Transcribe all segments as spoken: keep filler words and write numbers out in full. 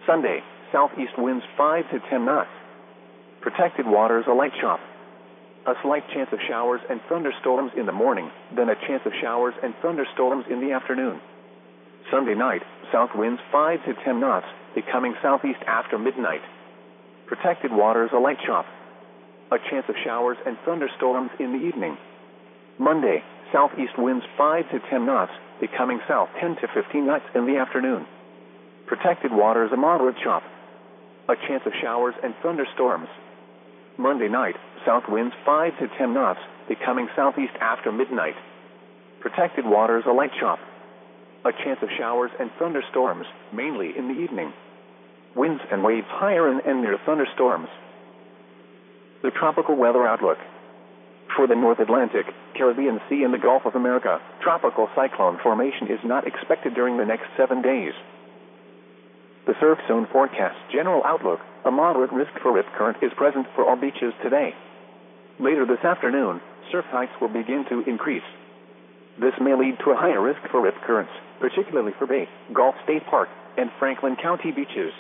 Sunday, southeast winds five to ten knots. Protected waters a light chop. A slight chance of showers and thunderstorms in the morning, then a chance of showers and thunderstorms in the afternoon. Sunday night, south winds five to ten knots, becoming southeast after midnight. Protected waters a light chop. A chance of showers and thunderstorms in the evening. Monday, southeast winds five to ten knots, becoming south ten to fifteen knots in the afternoon. Protected waters a moderate chop. A chance of showers and thunderstorms. Monday night, south winds five to ten knots, becoming southeast after midnight. Protected waters a light chop. A chance of showers and thunderstorms, mainly in the evening. Winds and waves higher and, and near thunderstorms. The tropical weather outlook. For the North Atlantic, Caribbean Sea and the Gulf of America, tropical cyclone formation is not expected during the next seven days. The surf zone forecast general outlook, a moderate risk for rip current is present for all beaches today. Later this afternoon, surf heights will begin to increase. This may lead to a higher risk for rip currents, particularly for Bay, Gulf State Park, and Franklin County beaches.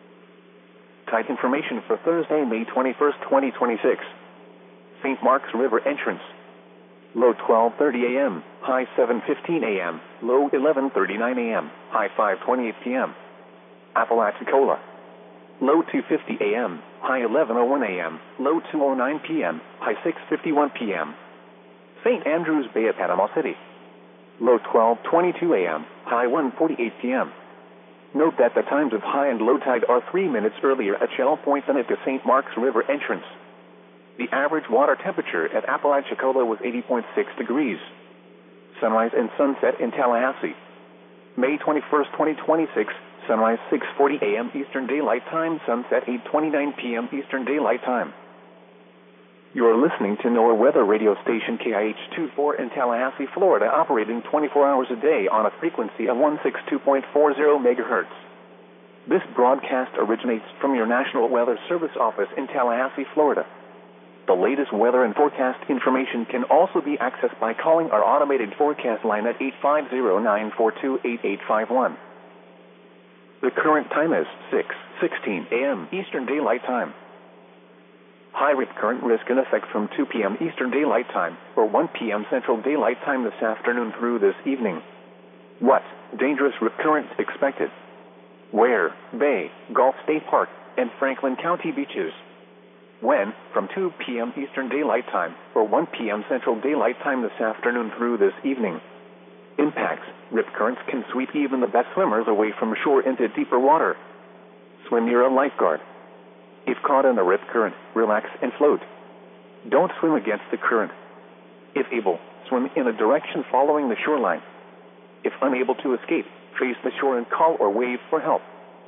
Tide information for Thursday, May twenty-first, twenty twenty-six. Saint Mark's River entrance. Low twelve thirty a m, high seven fifteen a m, low eleven thirty-nine a m, high five twenty-eight p m Apalachicola. Low two fifty a m, high eleven oh one a m, low two oh nine p m, high six fifty-one p m Saint Andrews Bay at Panama City. Low twelve twenty-two a m, high one forty-eight p m Note that the times of high and low tide are three minutes earlier at Shell Point than at the Saint Mark's River entrance. The average water temperature at Apalachicola was eighty point six degrees. Sunrise and sunset in Tallahassee. May twenty-first, twenty twenty-six, sunrise six forty a m Eastern Daylight Time, sunset eight twenty-nine p m Eastern Daylight Time. You are listening to NOAA weather radio station K I H twenty-four in Tallahassee, Florida, operating twenty-four hours a day on a frequency of one sixty-two point four zero megahertz. This broadcast originates from your National Weather Service office in Tallahassee, Florida. The latest weather and forecast information can also be accessed by calling our automated forecast line at eight five zero, nine four two, eight eight five one. The current time is six sixteen a m Eastern Daylight Time. High rip current risk in effect from two p m Eastern Daylight Time or one p m Central Daylight Time this afternoon through this evening. What? Dangerous rip currents expected. Where? Bay, Gulf State Park, and Franklin County beaches. When? From two p m Eastern Daylight Time or one p m Central Daylight Time this afternoon through this evening. Impacts. Rip currents can sweep even the best swimmers away from shore into deeper water. Swim near a lifeguard. If caught in a rip current, relax and float. Don't swim against the current. If able, swim in a direction following the shoreline. If unable to escape, face the shore and call or wave for help.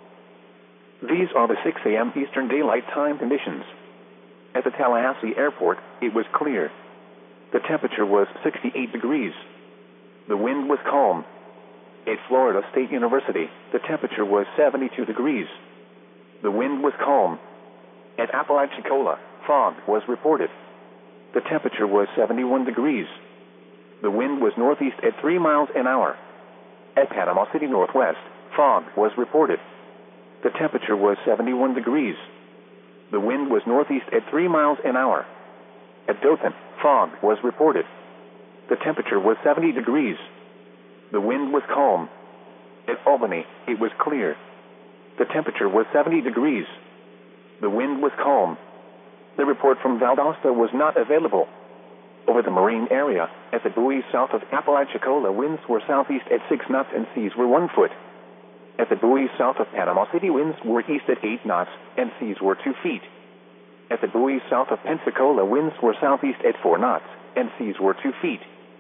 These are the six a m Eastern Daylight Time conditions. At the Tallahassee Airport, it was clear. The temperature was sixty-eight degrees. The wind was calm. At Florida State University, the temperature was seventy-two degrees. The wind was calm. At Apalachicola, fog was reported. The temperature was seventy-one degrees. The wind was northeast at three miles an hour. At Panama City Northwest, fog was reported. The temperature was seventy-one degrees. The wind was northeast at three miles an hour. At Dothan, fog was reported. The temperature was seventy degrees. The wind was calm. At Albany, it was clear. The temperature was seventy degrees. The wind was calm. The report from Valdosta was not available. Over the marine area, at the buoys south of Apalachicola, winds were southeast at six knots and seas were one foot. At the buoys south of Panama City, winds were east at eight knots and seas were two feet. At the buoys south of Pensacola, winds were southeast at four knots and seas were two feet.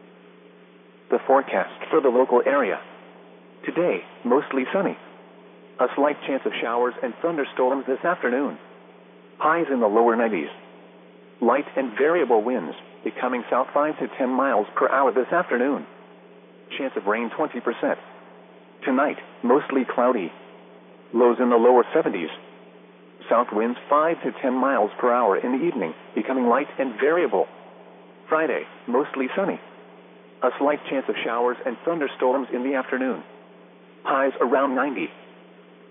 The forecast for the local area. Today, mostly sunny. A slight chance of showers and thunderstorms this afternoon. Highs in the lower nineties. Light and variable winds, becoming south five to ten miles per hour this afternoon. Chance of rain twenty percent. Tonight, mostly cloudy. Lows in the lower seventies. South winds five to ten miles per hour in the evening, becoming light and variable. Friday, mostly sunny. A slight chance of showers and thunderstorms in the afternoon. Highs around ninety.